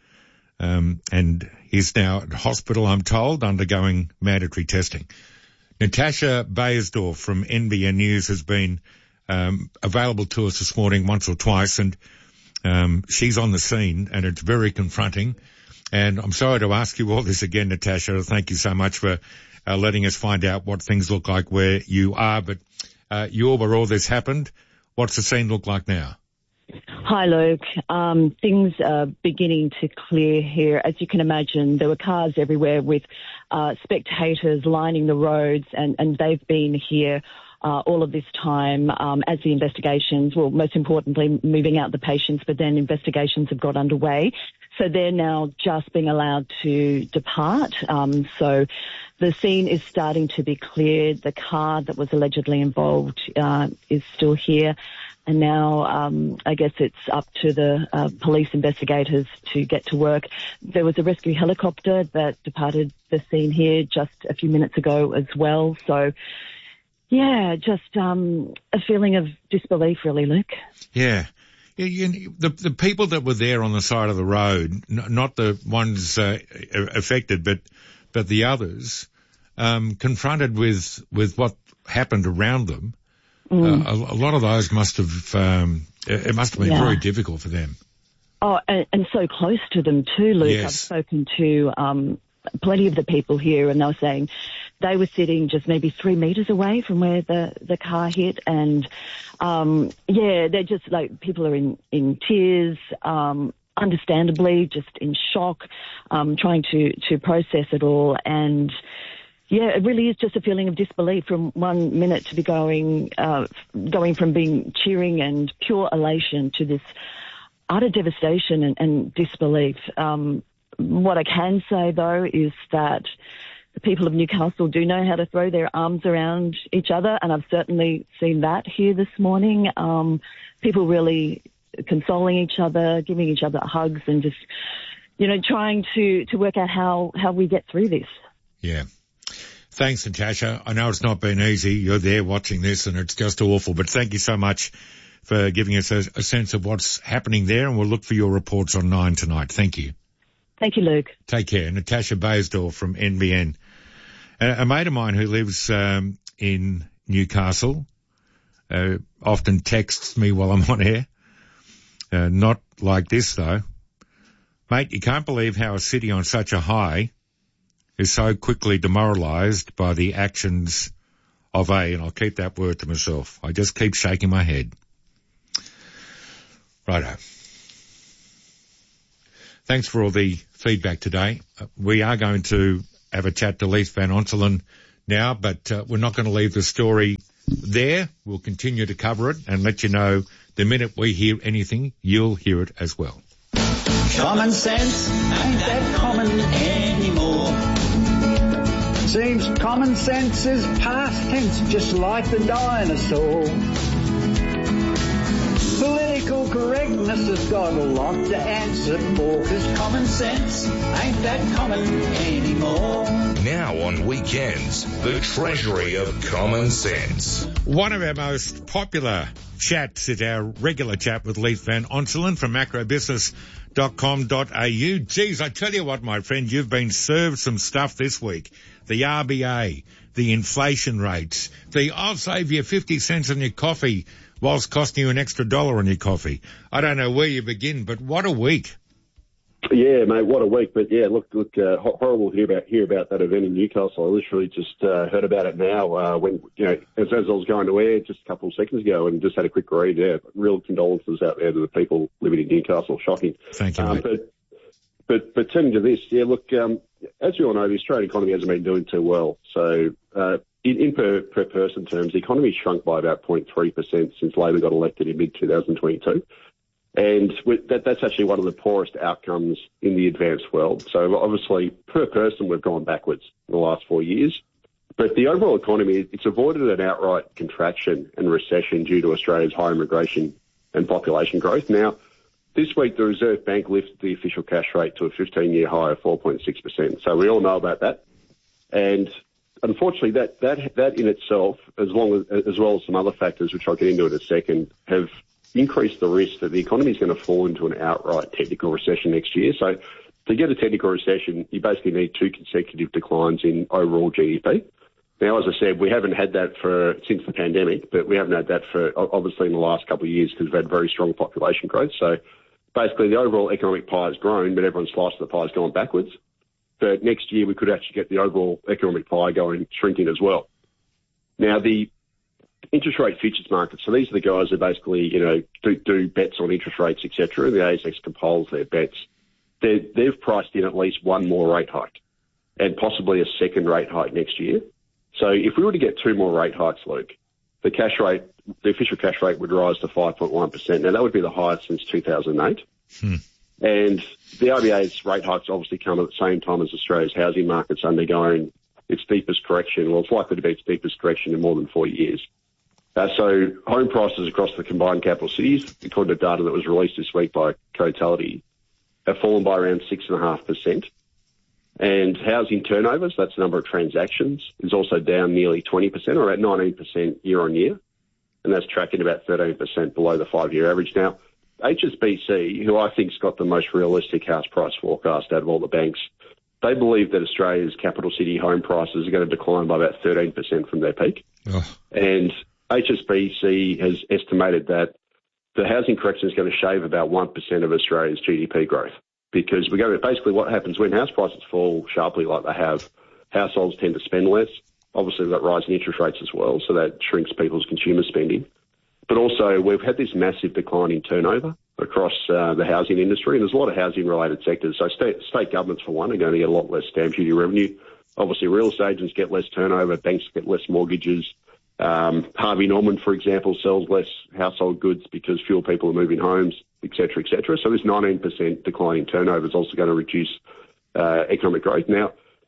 And he's now at hospital, I'm told, undergoing mandatory testing. Natasha Bayersdorf from NBN News has been available to us this morning once or twice, and she's on the scene, and it's very confronting. And I'm sorry to ask you all this again, Natasha. Thank you so much for letting us find out what things look like where you are. But you're where all this happened. What's the scene look like now? Hi, Luke. Things are beginning to clear here. As you can imagine, there were cars everywhere with spectators lining the roads, and they've been here all of this time as the investigations, well, most importantly, moving out the patients, but then investigations have got underway. So they're now just being allowed to depart. So the scene is starting to be cleared. The car that was allegedly involved is still here. And now I guess it's up to the police investigators to get to work. There was a rescue helicopter that departed the scene here just a few minutes ago as well. So, yeah, just a feeling of disbelief, really, Luke. Yeah. The people that were there on the side of the road, not the ones affected, but the others, confronted with what happened around them, a lot of those must have, it must have been very difficult for them. Oh, and so close to them too, Luke. Yes. I've spoken to plenty of the people here, and they were saying they were sitting just maybe 3 meters away from where the car hit, and they're just like, people are in tears, understandably, just in shock, trying to process it all. And yeah, it really is just a feeling of disbelief from 1 minute to be going from being cheering and pure elation to this utter devastation and disbelief. What I can say, though, is that the people of Newcastle do know how to throw their arms around each other, and I've certainly seen that here this morning. People really consoling each other, giving each other hugs, and just, trying to work out how we get through this. Yeah. Thanks, Natasha. I know it's not been easy. You're there watching this, and it's just awful, but thank you so much for giving us a sense of what's happening there, and we'll look for your reports on 9 tonight. Thank you. Thank you, Luke. Take care. Natasha Baisdorf from NBN. A mate of mine who lives in Newcastle often texts me while I'm on air. Not like this, though. Mate, you can't believe how a city on such a high is so quickly demoralised by the actions of and I'll keep that word to myself. I just keep shaking my head. Righto. Thanks for all the feedback today. We are going to have a chat to Leith Van Onselen now, but we're not going to leave the story there. We'll continue to cover it and let you know the minute we hear anything, you'll hear it as well. Common sense ain't that common anymore. Seems common sense is past tense, just like the dinosaur. Political correctness has got a lot to answer for, 'cause common sense ain't that common anymore. Now on weekends, the treasury of common sense. One of our most popular chats is our regular chat with Leith Van Onselen from macrobusiness.com.au. Geez, I tell you what, my friend, you've been served some stuff this week. The RBA, the inflation rates, I'll save you 50 cents on your coffee whilst costing you an extra $1 on your coffee. I don't know where you begin, but what a week. Yeah, mate, what a week. But yeah, look, horrible to hear about that event in Newcastle. I literally just heard about it now when, as I was going to air just a couple of seconds ago, and just had a quick read. Yeah, real condolences out there to the people living in Newcastle. Shocking. Thank you, mate. But turning to this, yeah, look, as you all know, the Australian economy hasn't been doing too well. So in per person terms, the economy shrunk by about 0.3% since Labor got elected in mid-2022. And that's actually one of the poorest outcomes in the advanced world. So obviously, per person, we've gone backwards in the last 4 years. But the overall economy, it's avoided an outright contraction and recession due to Australia's high immigration and population growth. Now, this week, the Reserve Bank lifted the official cash rate to a 15-year high of 4.6%. So we all know about that. And unfortunately, that in itself, as well as some other factors, which I'll get into in a second, have increased the risk that the economy is going to fall into an outright technical recession next year. So to get a technical recession, you basically need 2 consecutive declines in overall GDP. Now, as I said, we haven't had that since the pandemic, but we haven't had that for obviously in the last couple of years because we've had very strong population growth. So basically the overall economic pie has grown, but everyone's slice of the pie has gone backwards. But next year we could actually get the overall economic pie shrinking as well. Now, the interest rate futures markets, so these are the guys who basically, do bets on interest rates, etc. The ASX compiles their bets. They've priced in at least one more rate hike and possibly a second rate hike next year. So if we were to get 2 more rate hikes, Luke, the official cash rate would rise to 5.1%. Now, that would be the highest since 2008. And the RBA's rate hikes obviously come at the same time as Australia's housing market's undergoing its deepest correction. Well, it's likely to be its deepest correction in more than 4 years. So home prices across the combined capital cities, according to data that was released this week by Cotality, have fallen by around 6.5%. And housing turnovers, that's the number of transactions, is also down nearly 20%, or about 19% year on year. And that's tracking about 13% below the 5-year average. Now, HSBC, who I think's got the most realistic house price forecast out of all the banks, they believe that Australia's capital city home prices are going to decline by about 13% from their peak. And HSBC has estimated that the housing correction is going to shave about 1% of Australia's GDP growth. Because basically what happens when house prices fall sharply like they have, households tend to spend less. Obviously, we've got rising interest rates as well, so that shrinks people's consumer spending. But also, we've had this massive decline in turnover across the housing industry, and there's a lot of housing-related sectors. So state governments, for one, are going to get a lot less stamp duty revenue. Obviously, real estate agents get less turnover, banks get less mortgages. Harvey Norman, for example, sells less household goods because fewer people are moving homes, et cetera, et cetera. So this 19% decline in turnover is also going to reduce economic growth. Now,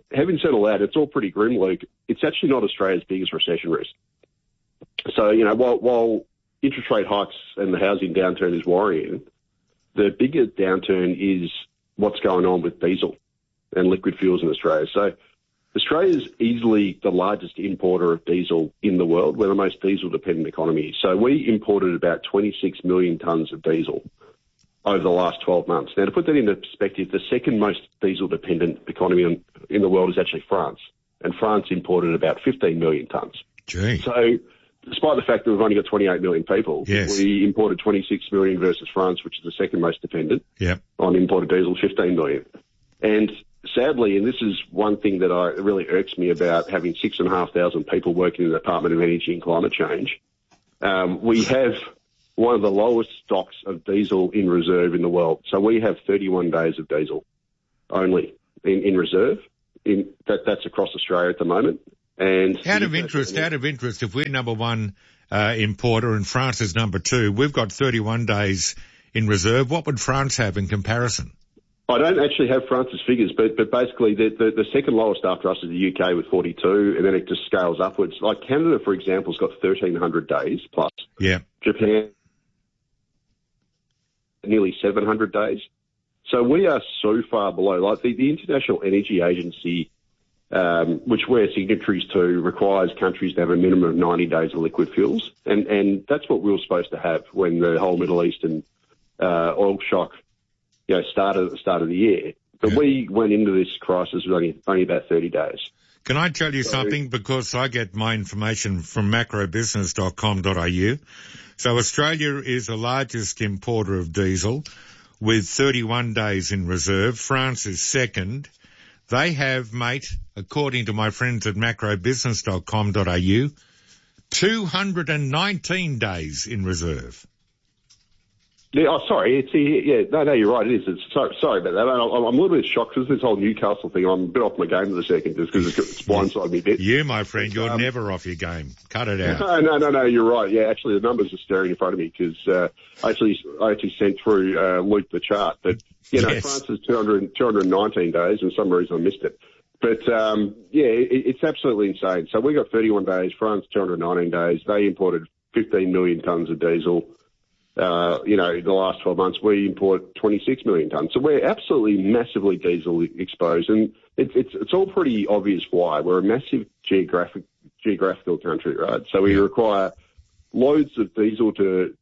having said all that, it's all pretty grim, Luke. It's actually not Australia's biggest recession risk. So, you know, while interest rate hikes and the housing downturn is worrying, the bigger downturn is what's going on with diesel and liquid fuels in Australia. So Australia is easily the largest importer of diesel in the world. We're the most diesel-dependent economy. So we imported about 26 million tonnes of diesel over the last 12 months. Now, to put that into perspective, the second most diesel-dependent economy in the world is actually France, and France imported about 15 million tonnes. Gee. So despite the fact that we've only got 28 million people, we imported 26 million versus France, which is the second most dependent on imported diesel, 15 million. And sadly, and this is one thing that really irks me about having 6,500 people working in the Department of Energy and Climate Change, we have one of the lowest stocks of diesel in reserve in the world. So we have 31 days of diesel only in reserve. That's across Australia at the moment. And out of interest, if we're number one importer and France is number two, we've got 31 days in reserve. What would France have in comparison? I don't actually have France's figures, but basically the second lowest after us is the UK with 42, and then it just scales upwards. Like Canada, for example, has got 1,300 days plus. Yeah. Japan, nearly 700 days. So we are so far below. Like the International Energy Agency, which we're signatories to, requires countries to have a minimum of 90 days of liquid fuels, and that's what we were supposed to have when the whole Middle Eastern oil shock started at the start of the year. But we went into this crisis with only about 30 days. Can I tell you something? Because I get my information from macrobusiness.com.au. So Australia is the largest importer of diesel with 31 days in reserve. France is second. They have, mate, according to my friends at macrobusiness.com.au, 219 days in reserve. Yeah, sorry. No, you're right. It is. Sorry about that. I'm a little bit shocked because this whole Newcastle thing, I'm a bit off my game for the second just because it's blindsided me a bit. You, my friend, you're never off your game. Cut it out. No, you're right. Yeah, actually, the numbers are staring in front of me because I actually sent through Luke the chart. But, France is 219 days, and for some reason I missed it. But, it's absolutely insane. So we got 31 days, France 219 days. They imported 15 million tonnes of diesel. The last 12 months, we import 26 million tonnes. So we're absolutely massively diesel exposed, and it's all pretty obvious why. We're a massive geographical country, right? So we require loads of diesel to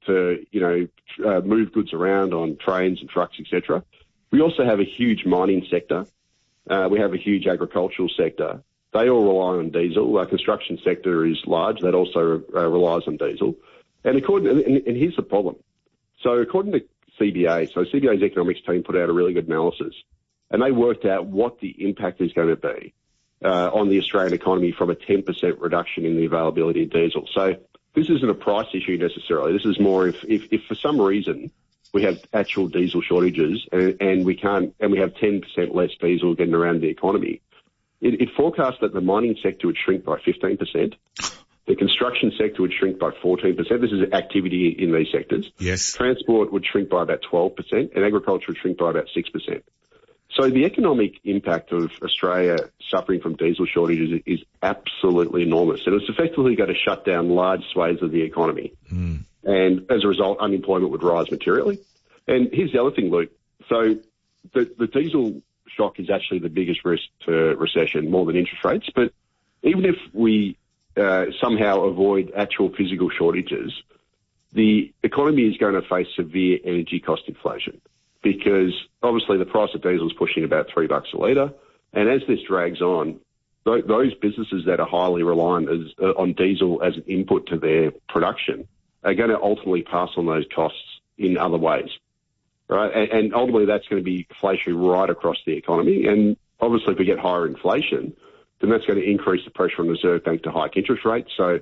move goods around on trains and trucks, etc. We also have a huge mining sector. We have a huge agricultural sector. They all rely on diesel. Our construction sector is large. That also relies on diesel. And here's the problem. So according to CBA, so CBA's economics team put out a really good analysis, and they worked out what the impact is going to be on the Australian economy from a 10% reduction in the availability of diesel. So this isn't a price issue necessarily. This is more if for some reason we have actual diesel shortages and we have 10% less diesel getting around the economy, it forecasts that the mining sector would shrink by 15%. The construction sector would shrink by 14%. This is activity in these sectors. Yes. Transport would shrink by about 12%, and agriculture would shrink by about 6%. So the economic impact of Australia suffering from diesel shortages is absolutely enormous. And it's effectively going to shut down large swathes of the economy. And as a result, unemployment would rise materially. And here's the other thing, Luke. So the diesel shock is actually the biggest risk to recession, more than interest rates. But even if we somehow avoid actual physical shortages, the economy is going to face severe energy cost inflation because obviously the price of diesel is pushing about $3 a litre. And as this drags on, those businesses that are highly reliant on diesel as an input to their production are going to ultimately pass on those costs in other ways, right? And ultimately that's going to be inflationary right across the economy. And obviously if we get higher inflation, then that's going to increase the pressure on the Reserve Bank to hike interest rates. So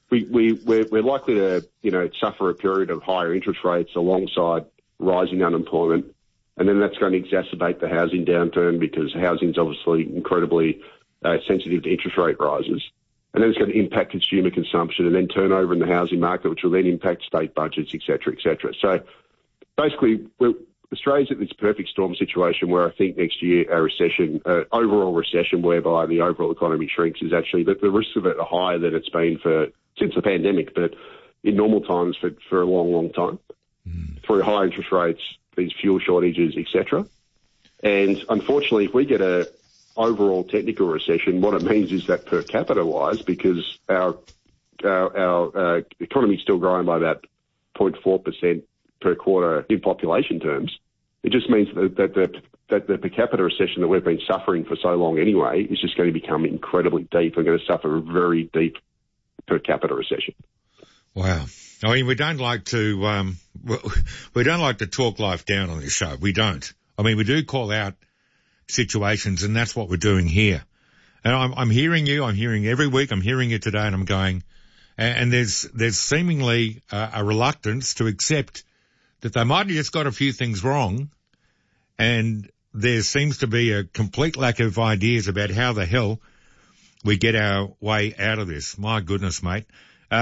we're likely to, suffer a period of higher interest rates alongside rising unemployment. And then that's going to exacerbate the housing downturn because housing is obviously incredibly sensitive to interest rate rises. And then it's going to impact consumer consumption and then turnover in the housing market, which will then impact state budgets, et cetera, et cetera. So basically, Australia's at this perfect storm situation where I think next year a recession, overall recession, whereby the overall economy shrinks, is actually that the risks of it are higher than it's been since the pandemic, but in normal times for a long, long time, through high interest rates, these fuel shortages, etc. And unfortunately, if we get a overall technical recession, what it means is that per capita wise, because our economy is still growing by about 0.4% per quarter in population terms, it just means that the per capita recession that we've been suffering for so long anyway is just going to become incredibly deep. We're going to suffer a very deep per capita recession. Wow. I mean, we don't like to talk life down on this show. We don't. I mean, we do call out situations, and that's what we're doing here. And I'm hearing you. I'm hearing every week. I'm hearing you today, and I'm going. And there's seemingly a reluctance to accept that they might have just got a few things wrong, and there seems to be a complete lack of ideas about how the hell we get our way out of this. My goodness, mate.